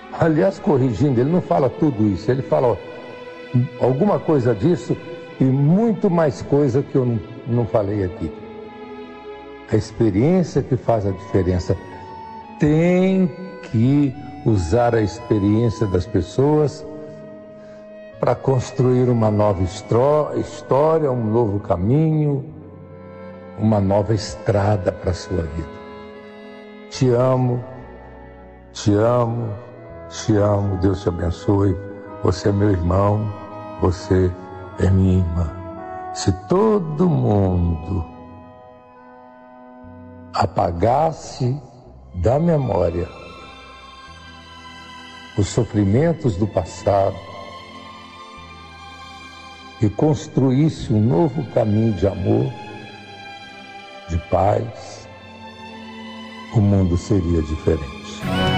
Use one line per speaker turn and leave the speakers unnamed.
Aliás, corrigindo, ele não fala tudo isso, ele fala alguma coisa disso e muito mais coisa que eu não falei aqui. A experiência que faz a diferença. Tem que usar a experiência das pessoas para construir uma nova história, um novo caminho, uma nova estrada para a sua vida. Te amo, te amo, te amo. Deus te abençoe. Você é meu irmão, você é minha irmã. Se todo mundo apagasse da memória os sofrimentos do passado e construísse um novo caminho de amor, de paz, o mundo seria diferente.